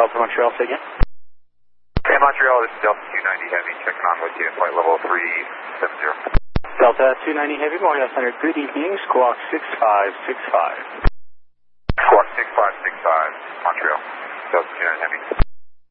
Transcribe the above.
Delta Montreal, say again. Hey, Montreal, this is Delta 290 Heavy, checking on with you at flight level 370. Delta 290 Heavy, Montreal Center, good evening, squawk 6565. Squawk 6565, Montreal, Delta 290 Heavy.